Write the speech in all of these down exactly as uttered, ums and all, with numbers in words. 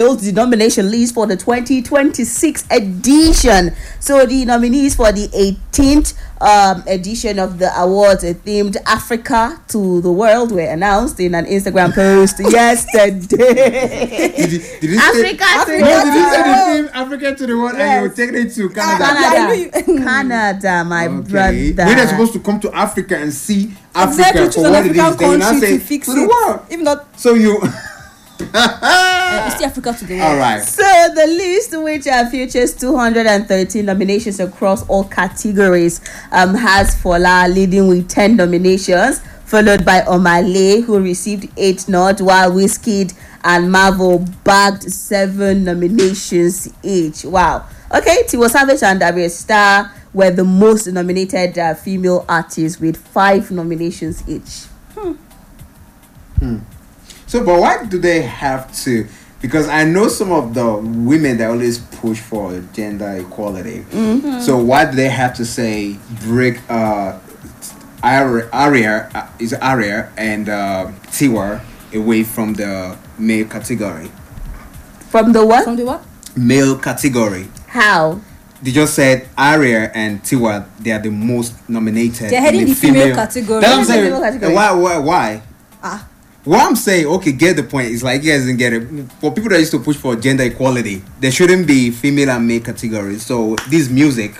unveiled the nomination list for the twenty twenty-six edition. So the nominees for the eighteenth um, edition of the awards, uh, themed Africa to the World, were announced in an Instagram post yesterday. Did you, did you Africa, say, to no, the did you say the world. theme Africa to the world Yes. and you take it to Canada? Canada, Canada, my Okay. brother. When they're supposed to come to Africa and see Africa Exactly, for choose an what it African is, they will not country say to fix to the it. world. If not, So you. uh, it's the Africa to the world. All right. So the list, which uh, features two hundred thirteen nominations across all categories, um, has Fola leading with ten nominations, followed by Omale, who received eight nods, while Wizkid and Marvel bagged seven nominations each. Wow. Okay, Tiwa Savage and Aria Star were the most nominated uh, female artists with five nominations each. Hmm. Hmm. So, but why do they have to? Because I know some of the women that always push for gender equality. Mm-hmm. So why do they have to say break uh, Aria, Aria uh, is Aria and uh, Tiwa away from the male category? From the what? From the what? Male category. How? They just said Aria and Tiwa, they are the most nominated. They're heading in the female category. That's what I'm The saying. female category. Why? Why? Why? Ah. What I'm saying, okay, get the point. It's like you guys didn't get it. For people that used to push for gender equality, there shouldn't be female and male categories. So this music.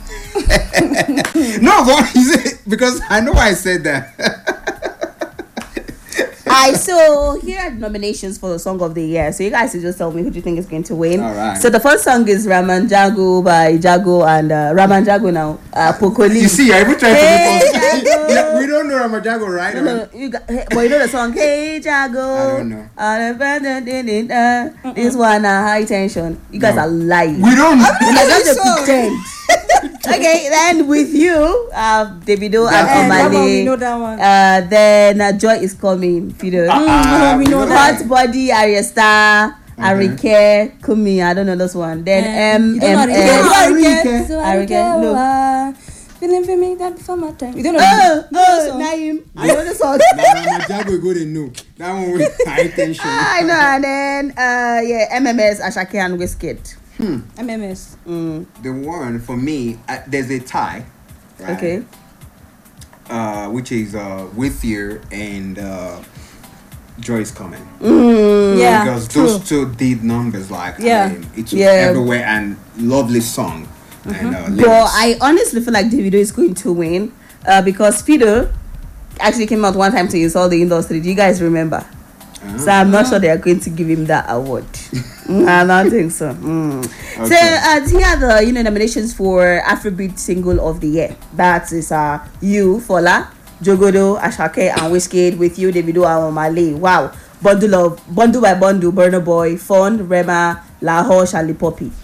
No, but is it because I know I said that. Alright, so here are the nominations for the song of the year. So you guys should just tell me who do you think is going to win. All right. So the first song is Raman Jago by Jago and uh, Raman Jago now. Uh, Pokoli. You see, I even tried Hey, to make Jago. yeah, we don't know Ramajago, right? No, no, no, you got, hey, but you know the song, Hey Jago. I don't know. Uh, this one uh, high tension. You guys No. are lying. We don't know. Like, just So- pretend. Okay, then with you, uh, Davido That and one, that one, we Omale. know that one. Uh, then uh, Joy is coming. Fido. Ah, we know we that. Hot Body, Arya Star, Arike, Kumi. I don't know this one. Then M you don't know M Arike. You S. don't know Arike. Arike. So Arike, Arike, look. uh, feeling for me that before my time. You don't know. Oh, you know oh, song? Naim. I know the song. Ramajago go to know. That one with high tension. I know. And then uh, yeah, M M S, Ashake and Wizkid. Hmm. M M S. Mm, The one for me, uh, there's a tie. Right? okay. Uh, which is uh, with you and uh, Joy's coming. Mm, Yeah, Because true. those two did numbers like Yeah. I mean, it was Yeah. everywhere and lovely song. And, uh, But lyrics. I honestly feel like Davido is going to win uh, because Fido actually came out one time to insult the industry. Do you guys remember? Ah. So I'm not sure they are going to give him that award. Mm, I don't think so. Mm. So Okay. uh, here are the you know nominations for Afrobeat Single of the Year. That is uh you Fola, Jogodo, Ashake, and Wizkid. With you, Davido and Omale. Wow, bundle of bundle by bundle, Burna Boy, Fond, Rema, Lahore, Charlie Poppy.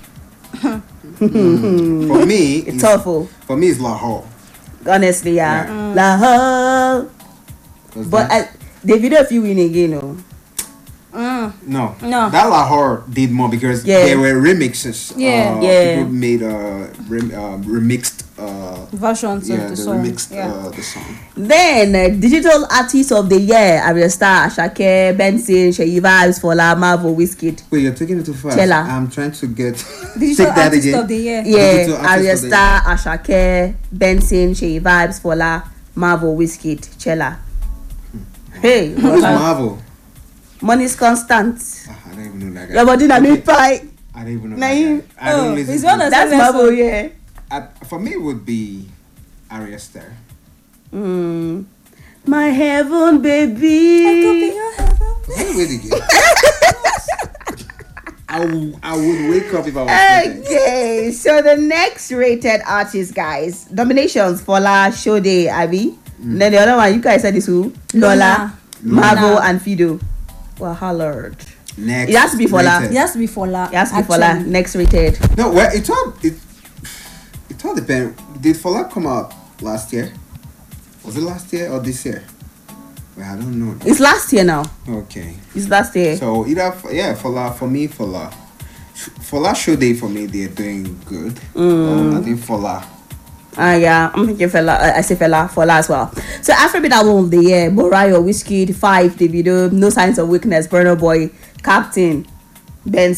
For me, It's it's, tough, oh. for me, it's Lahore. Honestly, yeah, Mm. Lahore. 'Cause But that- uh, Davido, if you win again, oh. Mm. no, No. that Lahore did more because Yeah. there were remixes. Yeah. uh, Yeah. People made uh, rem- uh remixed. Uh, Versions yeah, of the they song. remixed Yeah. uh, the song. Then uh, digital artist of the year: Arya Star, Ashake, Benson, Sheyi Vibes, Fola, Marvel, Wizkid. Wait, you're taking it too fast. Chella. I'm trying to get. Digital Take that artist again. of the year. Yeah, Digital artist Arya of the Star, Ashake, Benson, Sheyi Vibes, Fola, Marvel, Wizkid, Chella. Hey, Who's Marvel? money's constant. Ah, I don't even know that guy. Your body na Okay. meat pie. I don't even know Naim. that guy. I don't Oh, listen he's to one him. of That's That's Marvel, song. yeah. Uh, for me, it would be Arya Star. Mm. My heaven, I could be baby. your heaven. Wait, wait again. I, w- I would wake up if I was sleeping. Okay, so the next rated artist, guys, nominations: Fola, Shode, Abby. And then the other one, you guys said is who? Lola, Lola. Marvel, Lola. and Fido. Well, hollered. Next. It has to be Fola. rated. It has to be Fola. It has to be actually. Fola. Next rated. No, well, it all it it all depends. Did Fola come out last year? Was it last year or this year? Well, I don't know. It's last year now. Okay, It's last year. so either yeah, Fola for me, Fola, Fola Shode for me they're doing good. Um, I think Fola. Ah, yeah, I'm thinking fella. Uh, I say fella, Fola as well. So Afrobeat album of the year: Morayo, Wizkid, Five, Davido, No Signs of Weakness, Burna Boy, Captain, Ben